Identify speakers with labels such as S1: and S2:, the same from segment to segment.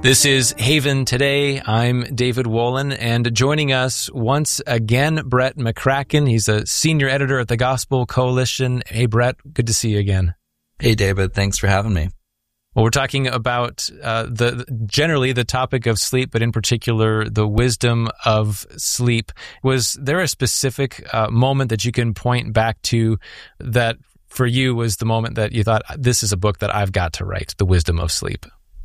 S1: This is Haven Today. I'm David Wolin, and joining us once again, Brett McCracken. He's a senior editor at the Gospel Coalition. Hey, Brett, good to see you again.
S2: Hey, David. Thanks for having me.
S1: Well, we're talking about generally the topic of sleep, but in particular, the wisdom of sleep. Was there a specific moment that you can point back to that for you was the moment that you thought, this is a book that I've got to write, The Wisdom of Sleep?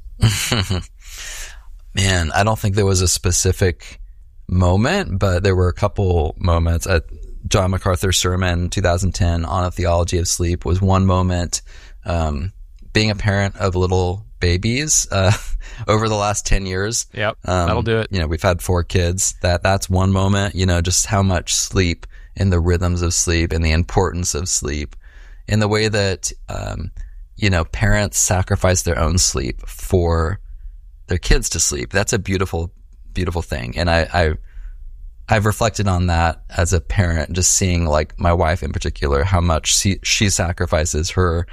S2: Man, I don't think there was a specific moment, but there were a couple moments. At John MacArthur's sermon, 2010, on a theology of sleep was one moment. Being a parent of little babies over the last 10 years.
S1: Yep, that'll do it.
S2: You know, we've had 4 kids. That's one moment, you know, just how much sleep and the rhythms of sleep and the importance of sleep and the way that, you know, parents sacrifice their own sleep for their kids to sleep. That's a beautiful, beautiful thing. And I've reflected on that as a parent, just seeing like my wife in particular, how much she sacrifices her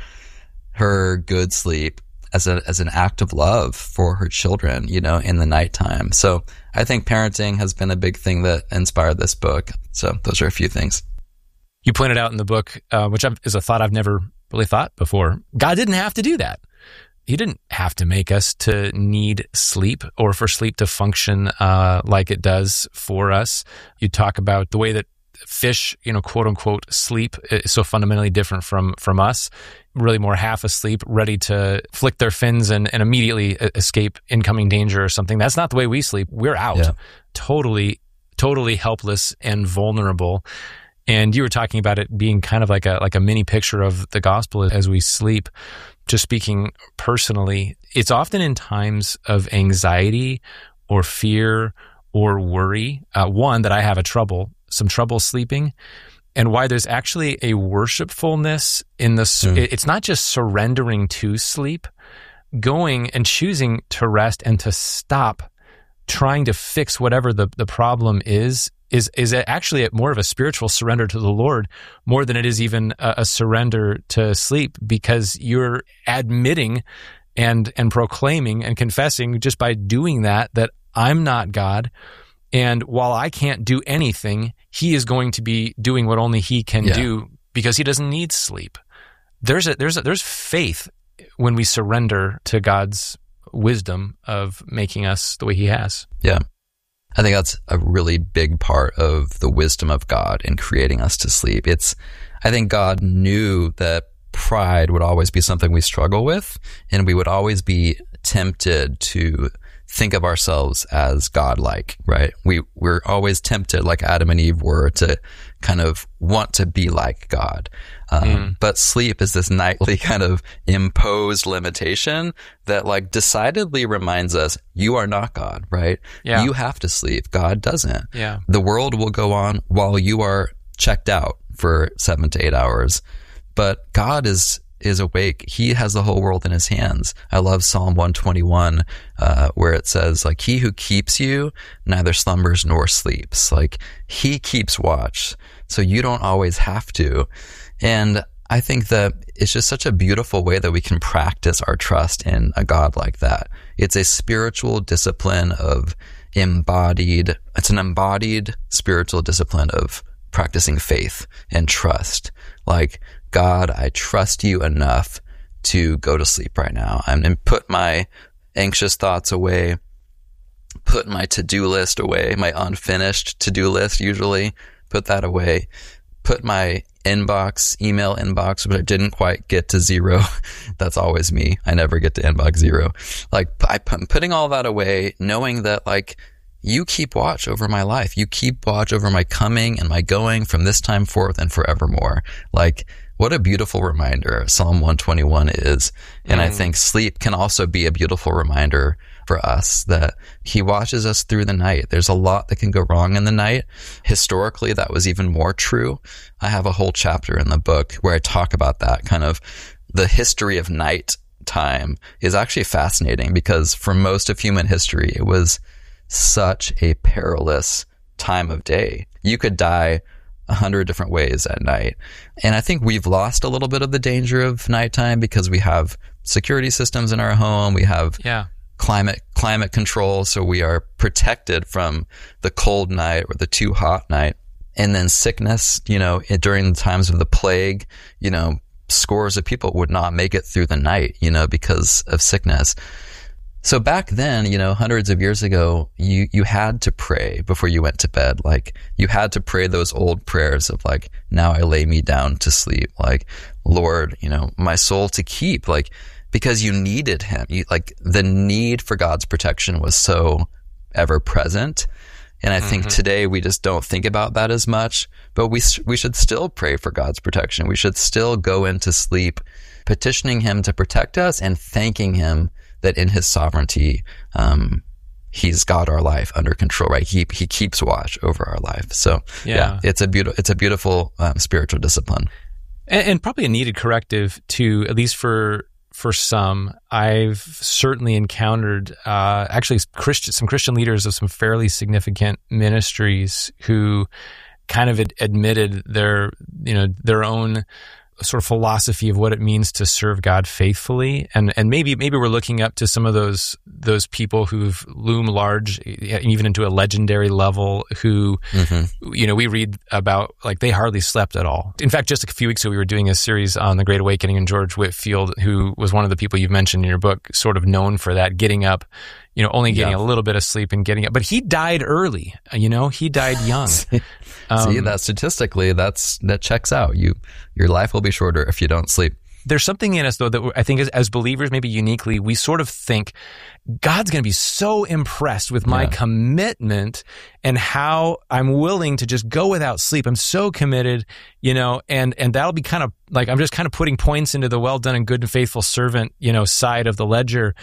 S2: good sleep as an act of love for her children, you know, in the nighttime. So I think parenting has been a big thing that inspired this book. So those are a few things.
S1: You pointed out in the book, which is a thought I've never really thought before. God didn't have to do that. He didn't have to make us to need sleep or for sleep to function like it does for us. You talk about the way that fish, you know, quote unquote, sleep is so fundamentally different from us, really more half asleep, ready to flick their fins and immediately escape incoming danger or something. That's not the way we sleep. We're out, totally helpless and vulnerable. And you were talking about it being kind of like a mini picture of the gospel as we sleep. Just speaking personally, it's often in times of anxiety or fear or worry, one, that I have some trouble sleeping, and why there's actually a worshipfulness in it's not just surrendering to sleep, going and choosing to rest and to stop trying to fix whatever the problem is actually more of a spiritual surrender to the Lord more than it is even a surrender to sleep, because you're admitting and proclaiming and confessing just by doing that I'm not God. And while I can't do anything, He is going to be doing what only He can do because He doesn't need sleep. There's faith when we surrender to God's wisdom of making us the way He has.
S2: Yeah. I think that's a really big part of the wisdom of God in creating us to sleep. I think God knew that pride would always be something we struggle with, and we would always be tempted to think of ourselves as godlike, right? We're always tempted, like Adam and Eve were, to kind of want to be like God. But sleep is this nightly kind of imposed limitation that like decidedly reminds us, you are not God, right? Yeah. You have to sleep. God doesn't.
S1: Yeah.
S2: The world will go on while you are checked out for 7 to 8 hours. But God is awake. He has the whole world in His hands. I love Psalm 121, where it says, like, He who keeps you neither slumbers nor sleeps. Like, He keeps watch. So you don't always have to. And I think that it's just such a beautiful way that we can practice our trust in a God like that. It's a spiritual discipline it's an embodied spiritual discipline of practicing faith and trust. Like, God, I trust you enough to go to sleep right now. I'm going to put my anxious thoughts away, put my to-do list away, my unfinished to-do list usually, put that away, put my email inbox, but I didn't quite get to 0. That's always me. I never get to inbox 0. Like, I'm putting all that away, knowing that, like, you keep watch over my life. You keep watch over my coming and my going from this time forth and forevermore. Like, what a beautiful reminder Psalm 121 is. And I think sleep can also be a beautiful reminder for us that He watches us through the night. There's a lot that can go wrong in the night. Historically, that was even more true. I have a whole chapter in the book where I talk about that. Kind of the history of night time is actually fascinating, because for most of human history, it was such a perilous time of day. You could die 100 different ways at night. And I think we've lost a little bit of the danger of nighttime because we have security systems in our home. We have climate control, so we are protected from the cold night or the too hot night. And then sickness, during the times of the plague, scores of people would not make it through the night, because of sickness. So back then, hundreds of years ago, you had to pray before you went to bed. Like, you had to pray those old prayers of like, now I lay me down to sleep. Like, Lord, my soul to keep, like, because you needed him. The need for God's protection was so ever present. And I think today we just don't think about that as much, but we should still pray for God's protection. We should still go into sleep petitioning him to protect us and thanking him that in his sovereignty, he's got our life under control, right? He keeps watch over our life. So yeah, it's a beautiful spiritual discipline.
S1: And probably a needed corrective to, at least for some. I've certainly encountered actually some Christian leaders of some fairly significant ministries who kind of admitted their own sort of philosophy of what it means to serve God faithfully, and maybe we're looking up to some of those people who've loomed large, even into a legendary level, who we read about, like, they hardly slept at all. In fact, just a few weeks ago, we were doing a series on the Great Awakening, and George Whitefield, who was one of the people you've mentioned in your book, sort of known for that, getting up, only getting a little bit of sleep and getting up. But he died early, he died young.
S2: See, that statistically, that checks out. Your life will be shorter if you don't sleep.
S1: There's something in us, though, that I think as believers, maybe uniquely, we sort of think God's going to be so impressed with my commitment and how I'm willing to just go without sleep. I'm so committed, and that'll be kind of like, I'm just kind of putting points into the well done and good and faithful servant, side of the ledger,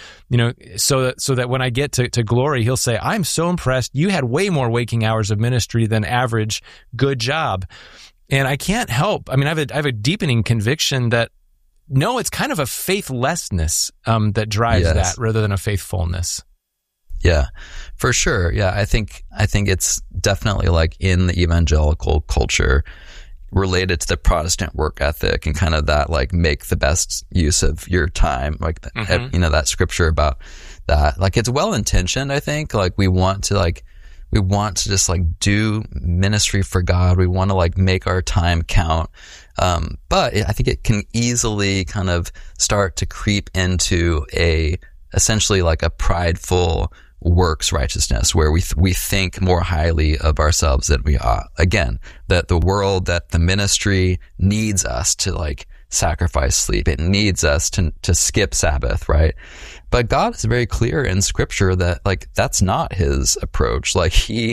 S1: so that when I get to glory, he'll say, I'm so impressed. You had way more waking hours of ministry than average. Good job. And I can't help. I mean, I have a deepening conviction that, no, it's kind of a faithlessness that drives that rather than a faithfulness.
S2: Yeah, for sure. Yeah, I think it's definitely like in the evangelical culture related to the Protestant work ethic and kind of that, like, make the best use of your time, like that scripture about that. Like, it's well intentioned. I think, like, we want to just like do ministry for God. We want to like make our time count. But I think it can easily kind of start to creep into essentially like a prideful works righteousness where we think more highly of ourselves than we ought. Again, that the ministry needs us to like sacrifice sleep. It needs us to skip Sabbath, right? But God is very clear in scripture that like that's not his approach. Like he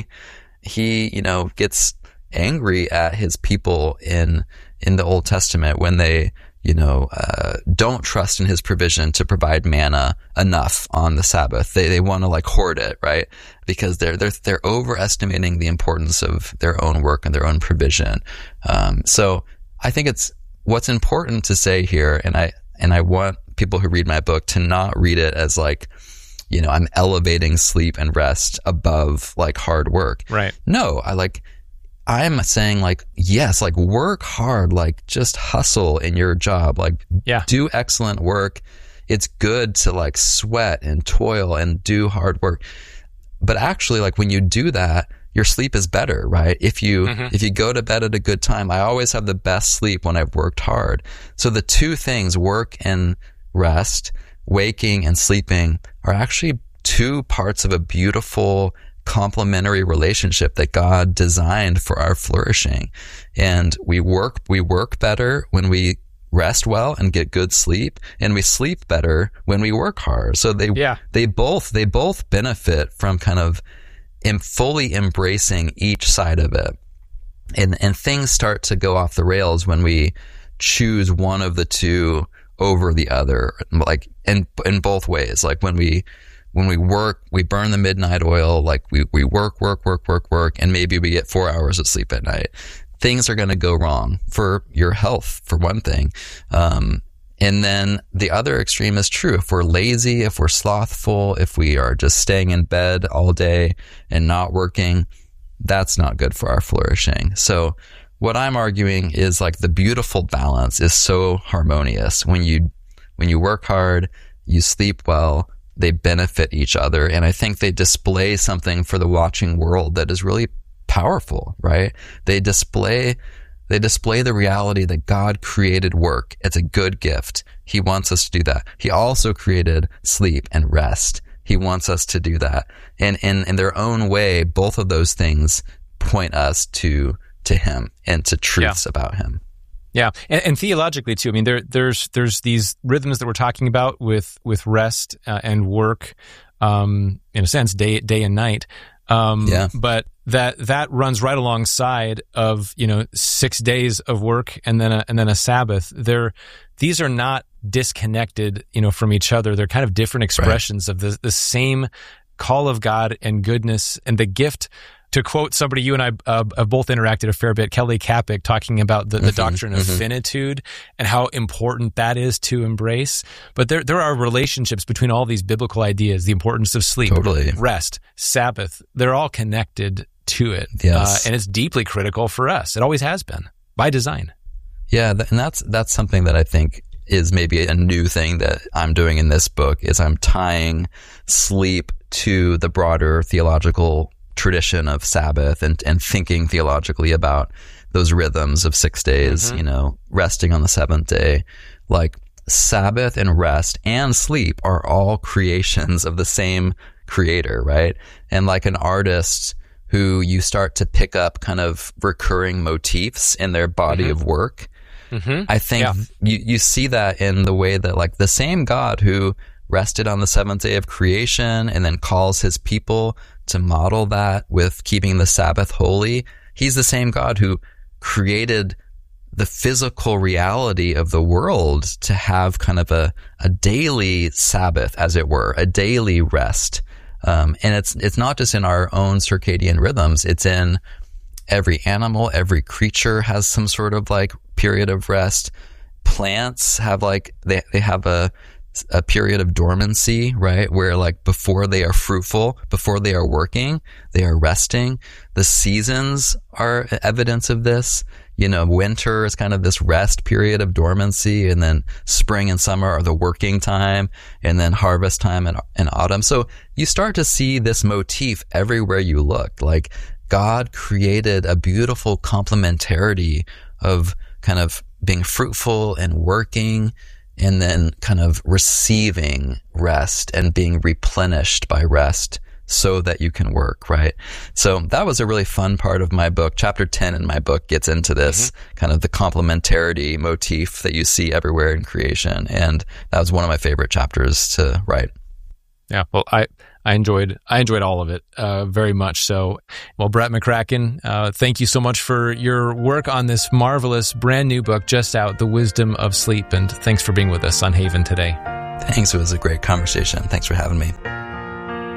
S2: gets angry at his people in the Old Testament when they don't trust in his provision to provide manna enough on the Sabbath. They want to like hoard it, right? Because they're overestimating the importance of their own work and their own provision. So I think it's what's important to say here, and I want people who read my book to not read it as like, I'm elevating sleep and rest above like hard work.
S1: Right.
S2: No, I'm saying like, yes, like work hard, like just hustle in your job, like do excellent work. It's good to like sweat and toil and do hard work. But actually, like when you do that, your sleep is better, right? If you go to bed at a good time, I always have the best sleep when I've worked hard. So the two things, work and rest, waking and sleeping, are actually two parts of a beautiful complementary relationship that God designed for our flourishing. And we work better when we rest well and get good sleep, and we sleep better when we work hard. So they both benefit from kind of fully embracing each side of it. And things start to go off the rails when we choose one of the two over the other, like in both ways. Like when we work, we burn the midnight oil, like we work, and maybe we get 4 hours of sleep at night. Things are going to go wrong for your health, for one thing. And then the other extreme is true. If we're lazy, if we're slothful, if we are just staying in bed all day and not working, that's not good for our flourishing. So what I'm arguing is like the beautiful balance is so harmonious. When you work hard, you sleep well, they benefit each other. And I think they display something for the watching world that is really powerful, right? They display the reality that God created work. It's a good gift. He wants us to do that. He also created sleep and rest. He wants us to do that. And in their own way, both of those things point us to him and to truths about him.
S1: Yeah. And theologically too, I mean, there's these rhythms that we're talking about with rest and work, in a sense, day and night. But that runs right alongside of, 6 days of work and then a Sabbath. These are not disconnected, from each other. They're kind of different expressions of the same call of God and goodness and the gift. To quote somebody you and I have both interacted a fair bit, Kelly Kapic, talking about the doctrine of finitude and how important that is to embrace. But there are relationships between all these biblical ideas, the importance of sleep, rest, Sabbath. They're all connected to it.
S2: Yes.
S1: And it's deeply critical for us. It always has been, by design.
S2: Yeah, and that's something that I think is maybe a new thing that I'm doing in this book, is I'm tying sleep to the broader theological tradition of Sabbath and thinking theologically about those rhythms of 6 days, resting on the seventh day. Like Sabbath and rest and sleep are all creations of the same creator, right? And like an artist who you start to pick up kind of recurring motifs in their body of work, I think you see that in the way that like the same God who rested on the seventh day of creation and then calls his people to model that with keeping the Sabbath holy. He's the same God who created the physical reality of the world to have kind of a daily Sabbath, as it were, a daily rest. And it's not just in our own circadian rhythms. It's in every animal, every creature has some sort of like period of rest. Plants have like, they have a period of dormancy, right? Where like before they are fruitful, before they are working, they are resting. The seasons are evidence of this. Winter is kind of this rest period of dormancy, and then spring and summer are the working time, and then harvest time and autumn. So you start to see this motif everywhere you look. Like God created a beautiful complementarity of kind of being fruitful and working, and then kind of receiving rest and being replenished by rest so that you can work, right? So that was a really fun part of my book. Chapter 10 in my book gets into this kind of the complementarity motif that you see everywhere in creation. And that was one of my favorite chapters to write.
S1: Yeah, well, I enjoyed all of it very much so. Well, Brett McCracken, thank you so much for your work on this marvelous brand new book just out, The Wisdom of Sleep, and thanks for being with us on Haven today.
S2: Thanks. It was a great conversation. Thanks for having me.